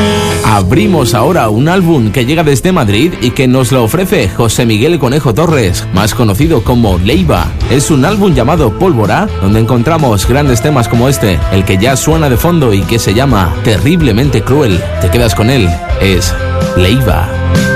Abrimos ahora un álbum que llega desde Madrid y que nos lo ofrece José Miguel Conejo Torres, más conocido como Leiva. Es un álbum llamado Pólvora, donde encontramos grandes temas como este, el que ya suena de fondo y que se llama Terriblemente Cruel. Te quedas con él, es Leiva.